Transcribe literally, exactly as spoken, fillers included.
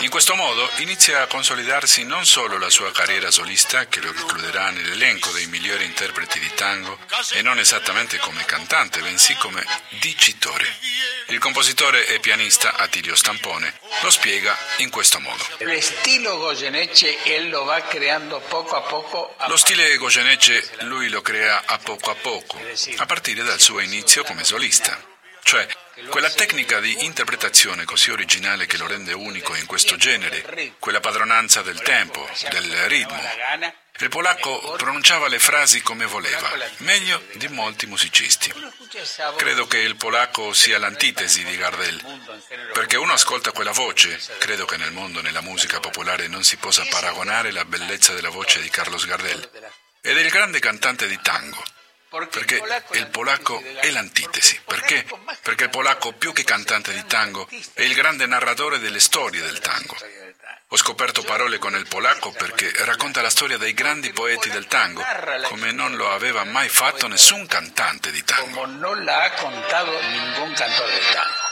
In questo modo inizia a consolidarsi non solo la sua carriera solista, che lo includerà nell'elenco dei migliori interpreti di tango, e non esattamente come cantante, bensì come dicitore. Il compositore e pianista Attilio Stampone lo spiega in questo modo. Lo stile Goyeneche él lo va creando poco a poco. Lo stile Goyeneche lui lo crea a poco a poco, a partire dal suo inizio come solista. Cioè, quella tecnica di interpretazione così originale che lo rende unico in questo genere, quella padronanza del tempo, del ritmo. Il polacco pronunciava le frasi come voleva, meglio di molti musicisti. Credo che il polacco sia l'antitesi di Gardel, perché uno ascolta quella voce, credo che nel mondo, nella musica popolare, non si possa paragonare la bellezza della voce di Carlos Gardel, ed è il grande cantante di tango. Perché il polacco è l'antitesi. Perché? Perché il polacco, più che cantante di tango, è il grande narratore delle storie del tango. Ho scoperto parole con il polacco perché racconta la storia dei grandi poeti del tango, come non lo aveva mai fatto nessun cantante di tango. Como no la ha contado ningún cantor de tango.